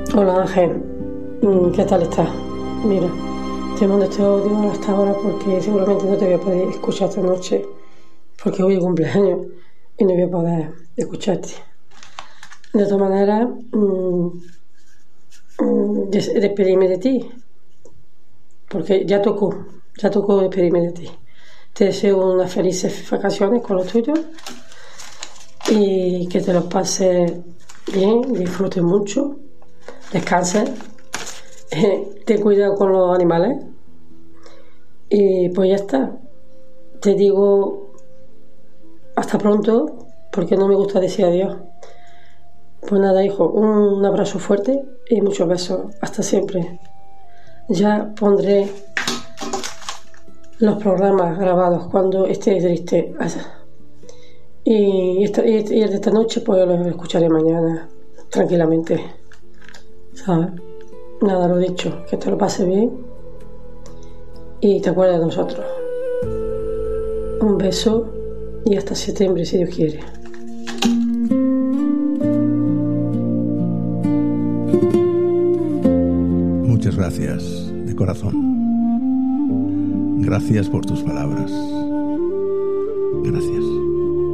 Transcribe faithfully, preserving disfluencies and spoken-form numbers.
Hola Ángel, ¿qué tal estás? Mira, te mando este audio hasta ahora porque seguramente no te voy a poder escuchar esta noche porque hoy es cumpleaños y no voy a poder escucharte. De todas maneras, mmm, mmm, des- despedirme de ti porque ya tocó, ya tocó despedirme de ti. Te deseo unas felices vacaciones con los tuyos y que te los pases bien, disfrutes mucho, descanses. Eh, ten cuidado con los animales y pues ya está. Te digo hasta pronto porque no me gusta decir adiós. Pues nada, hijo, un abrazo fuerte y muchos besos. Hasta siempre. Ya pondré los programas grabados cuando esté triste. Y, esta, y el de esta noche pues lo escucharé mañana tranquilamente. ¿Sabes? Nada, lo dicho, que te lo pases bien y te acuerdes de nosotros. Un beso y hasta septiembre si Dios quiere. Muchas gracias, de corazón. Gracias por tus palabras. Gracias.